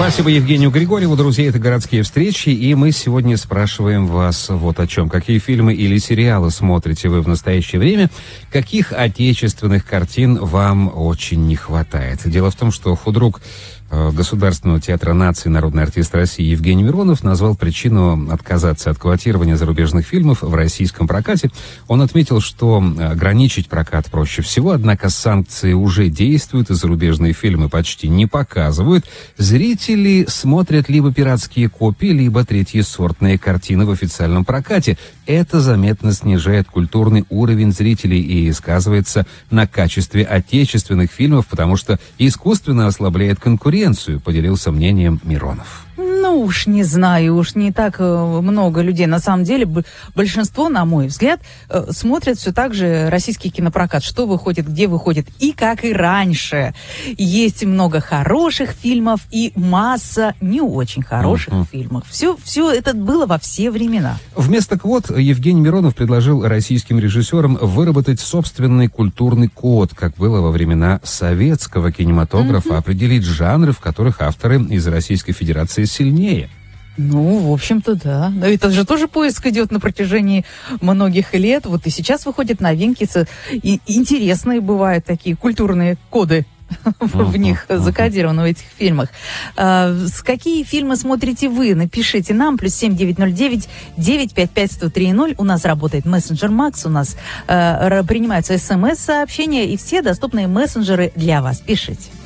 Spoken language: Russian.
Спасибо Евгению Григорьеву. Друзья, это «Городские встречи», и мы сегодня спрашиваем вас вот о чем. Какие фильмы или сериалы смотрите вы в настоящее время? Каких отечественных картин вам очень не хватает? Дело в том, что худрук Государственного театра нации, народный артист России Евгений Миронов назвал причину отказаться от квотирования зарубежных фильмов в российском прокате. Он отметил, что ограничить прокат проще всего, однако санкции уже действуют, и зарубежные фильмы почти не показывают. Зрители смотрят либо пиратские копии, либо третьесортные картины в официальном прокате. Это заметно снижает культурный уровень зрителей и сказывается на качестве отечественных фильмов, потому что искусственно ослабляет конкуренцию, поделился мнением Миронов. Ну уж не знаю, уж не так много людей. На самом деле большинство, на мой взгляд, смотрят все так же российский кинопрокат. Что выходит, где выходит. И как и раньше. Есть много хороших фильмов и масса не очень хороших фильмов. Все это было во все времена. Вместо квот Евгений Миронов предложил российским режиссерам выработать собственный культурный код, как было во времена советского кинематографа, определить жанры, в которых авторы из Российской Федерации сильнее. Ну, в общем-то, да. Но это же тоже поиск идет на протяжении многих лет. Вот и сейчас выходят новинки. И интересные бывают такие культурные коды в них закодированы в этих фильмах. Какие фильмы смотрите вы? Напишите нам. +7 909 955 1030. У нас работает мессенджер Макс. У нас принимаются СМС-сообщения и все доступные мессенджеры для вас. Пишите.